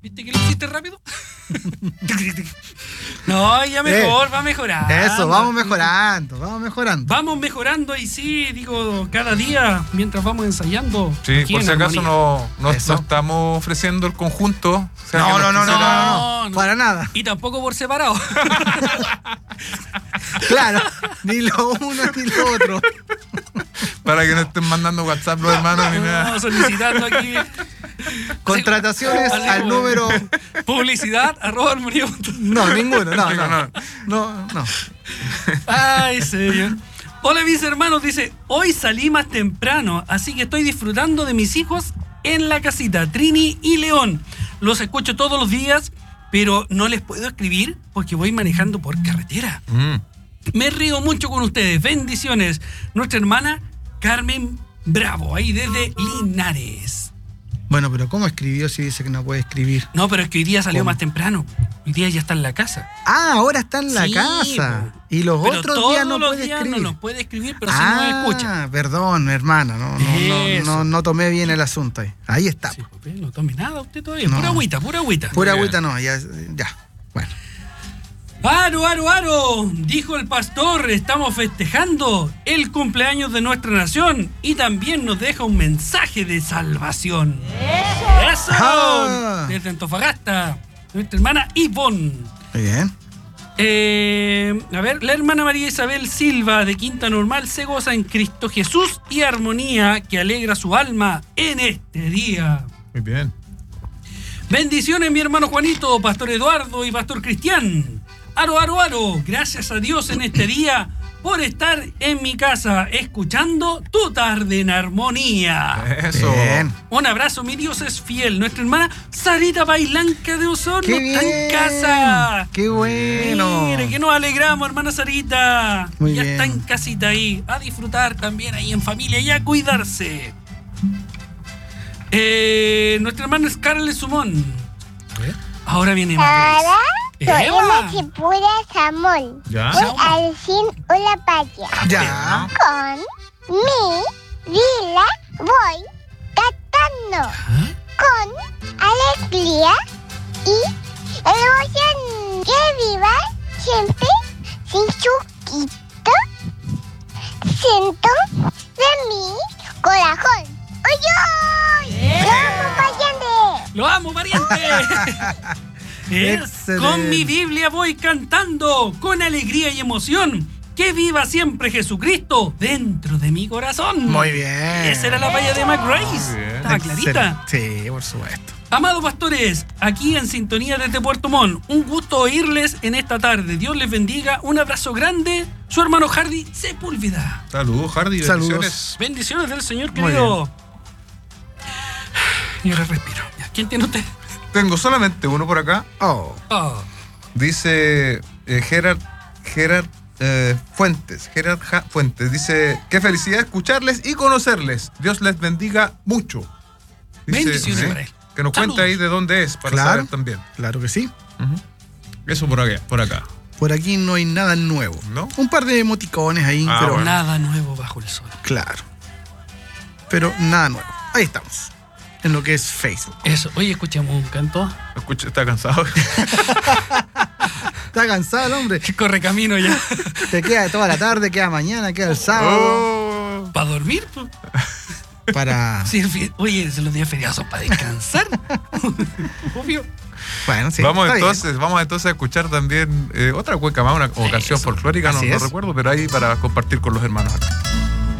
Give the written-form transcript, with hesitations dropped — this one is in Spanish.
¿Viste que lo hiciste rápido? No, ya mejor, va mejorando. Eso, vamos mejorando. Vamos mejorando y sí, digo, cada día, mientras vamos ensayando. Sí, por si acaso no estamos ofreciendo el conjunto. O sea, no, para nada. Y tampoco por separado. Claro, ni lo uno ni lo otro. Para que no estén mandando WhatsApp los hermanos ni nada. Solicitando aquí contrataciones al número. Publicidad @armonía. No, ninguno, no. Ay, señor. Hola mis hermanos, dice, hoy salí más temprano, así que estoy disfrutando de mis hijos en la casita, Trini y León. Los escucho todos los días, pero no les puedo escribir porque voy manejando por carretera. Me río mucho con ustedes. Bendiciones. Nuestra hermana Carmen Bravo, ahí desde Linares. Bueno, pero ¿cómo escribió si dice que no puede escribir? No, pero es que hoy día salió más temprano. Hoy día ya está en la casa. Ah, ahora está en la casa. Y los pero otros días no puede escribir. No nos puede escribir, pero sí nos escucha. Perdón, hermana. No tomé bien el asunto ahí. Ahí está. Sí, no tome nada usted todavía. No. Pura agüita. Pura agüita no, ya. Bueno. ¡Aro! Dijo el pastor, estamos festejando el cumpleaños de nuestra nación y también nos deja un mensaje de salvación. ¡Eso! Desde Antofagasta, nuestra hermana Ivonne. Muy bien. A ver, la hermana María Isabel Silva de Quinta Normal se goza en Cristo Jesús y armonía que alegra su alma en este día. Muy bien. Bendiciones, mi hermano Juanito, pastor Eduardo y pastor Cristian. ¡Aro! Gracias a Dios en este día por estar en mi casa escuchando Tu Tarde en Armonía. Eso. Bien. Un abrazo, mi Dios es fiel. Nuestra hermana Sarita Bailanca de Osorno está en casa. ¡Qué bueno! Mire, que nos alegramos, hermana Sarita. Muy ya bien. está en casita ahí. A disfrutar también ahí en familia y a cuidarse. Nuestra hermana Scarlett Sumón. Ahora viene Grace. Soy una chipura Samuel. ¿Ya? Voy a decir una patria. Ya. Con mi vida voy cantando. Con alegría y emoción. Que viva siempre sin chuquito. Siento de mi corazón. ¡Oye! ¡Lo amo, pariente! ¡Lo amo, pariente! Con mi Biblia voy cantando con alegría y emoción. Que viva siempre Jesucristo dentro de mi corazón. Muy bien. Esa era la valla de McGrace. Estaba clarita. Sí, por supuesto. Amados pastores, aquí en sintonía desde Puerto Montt, un gusto oírles en esta tarde. Dios les bendiga. Un abrazo grande. Su hermano Hardy Sepúlveda. Saludos, Hardy. Saludos. Bendiciones del Señor, querido. Y ahora respiro. ¿Quién tiene usted? Tengo solamente uno por acá. Dice Gerard Fuentes. Fuentes. Dice, qué felicidad escucharles y conocerles. Dios les bendiga mucho. Dice, bendiciones para él. Que nos cuente ahí de dónde es, para saber también. Claro que sí. Eso por acá. Por aquí no hay nada nuevo. ¿No? Un par de emoticones ahí, pero bueno. Nada nuevo bajo el sol. Claro. Pero nada nuevo. Ahí estamos. En lo que es Facebook. Eso. Oye, escuchamos un canto. Escucha, está cansado. Está cansado el hombre. Corre camino ya. Te queda toda la tarde, queda mañana, queda el sábado. ¿Para dormir? Para... Sí, oye, los días feriados son para descansar. Obvio. Bueno, sí. Vamos entonces a escuchar también otra cueca más, o canción folclórica, no recuerdo, pero ahí para compartir con los hermanos acá.